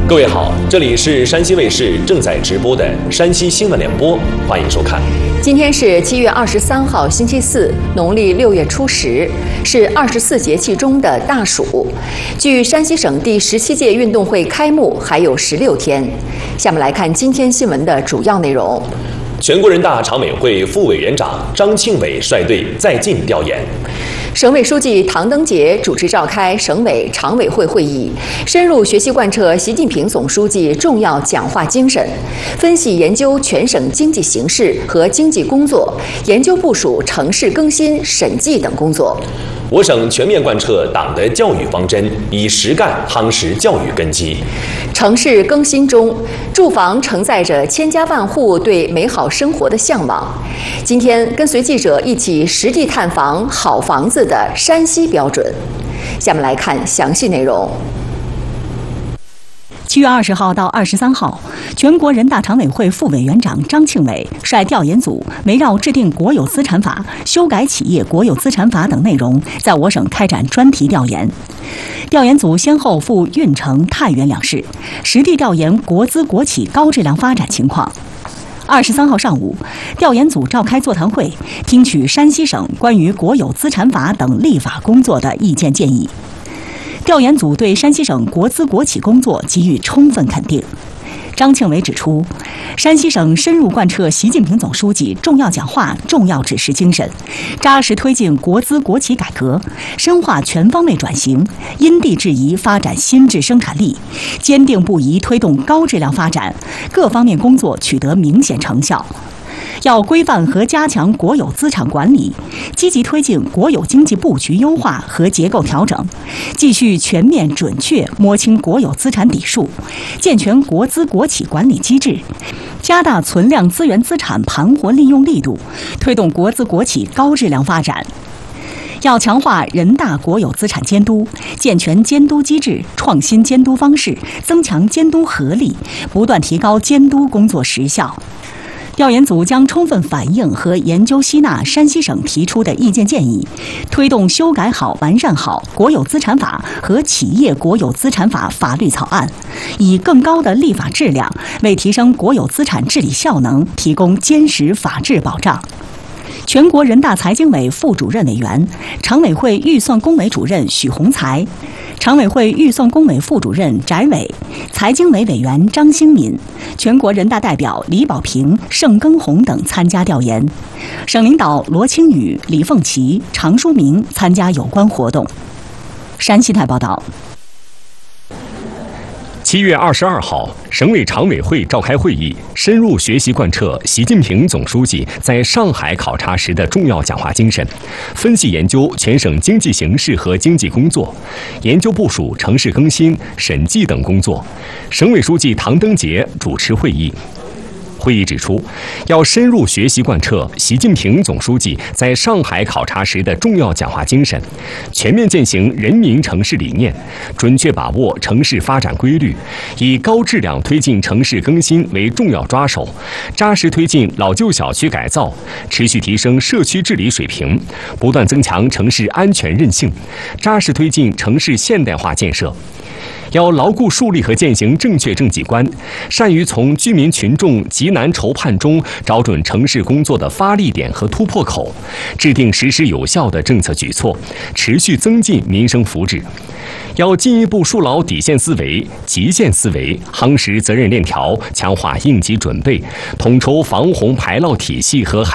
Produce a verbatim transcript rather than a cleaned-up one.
各位好，这里是山西卫视正在直播的山西新闻联播，欢迎收看。 今天是七月二十三号，星期四，农历六月初十，是二十四节气中的大暑。距山西省第十七届运动会开幕还有十六天。下面来看今天新闻的主要内容。 全国人大常委会副委员长张庆伟率队在晋调研。 省委书记唐登杰主持召开省委常委会会议，深入学习贯彻习近平总书记重要讲话精神，分析研究全省经济形势和经济工作，研究部署城市更新、审计等工作。 我省全面贯彻党的教育方针，以实干夯实教育根基。 城市更新中，住房承载着千家万户对美好生活的向往。今天跟随记者一起实地探访好房子的山西标准。下面来看详细内容。 七月二十号到二十三号，全国人大常委会副委员长张庆伟率调研组围绕制定国有资产法、修改企业国有资产法等内容，在我省开展专题调研。调研组先后赴运城、太原两市，实地调研国资国企高质量发展情况。二十三号上午，调研组召开座谈会，听取山西省关于国有资产法等立法工作的意见建议。调研组对山西省国资国企工作给予充分肯定。张庆伟指出，山西省深入贯彻习近平总书记重要讲话、重要指示精神，扎实推进国资国企改革，深化全方位转型，因地制宜发展新质生产力，坚定不移推动高质量发展，各方面工作取得明显成效。要规范和加强国有资产管理，积极推进国有经济布局优化和结构调整，继续全面准确摸清国有资产底数，健全国资国企管理机制，加大存量资源资产盘活利用力度，推动国资国企高质量发展。要强化人大国有资产监督，健全监督机制，创新监督方式，增强监督合力，不断提高监督工作实效。调研组将充分反映和研究吸纳山西省提出的意见建议，推动修改好、完善好国有资产法和企业国有资产法法律草案，以更高的立法质量为提升国有资产治理效能提供坚实法治保障。全国人大财经委副主任委员、常委会预算工委主任许宏才，常委会预算工委副主任翟伟，财经委委员张兴敏，全国人大代表李保平、盛耕红等参加调研。省领导罗清宇、李凤琪、常书明参加有关活动。山西台报道。 七月二十二号，省委常委会召开会议，深入学习贯彻习近平总书记在上海考察时的重要讲话精神，分析研究全省经济形势和经济工作，研究部署城市更新、审计等工作。省委书记唐登杰主持会议。会议指出，要深入学习贯彻习近平总书记在上海考察时的重要讲话精神，全面践行人民城市理念，准确把握城市发展规律，以高质量推进城市更新为重要抓手，扎实推进老旧小区改造，持续提升社区治理水平，不断增强城市安全韧性，扎实推进城市现代化建设。要牢固树立和践行正确政绩观，善于从居民群众急难愁盼中找准城市工作的发力点和突破口，制定实施有效的政策举措，持续增进民生福祉。要进一步树牢底线思维、极限思维，夯实责任链条，强化应急准备，统筹防洪排涝体系和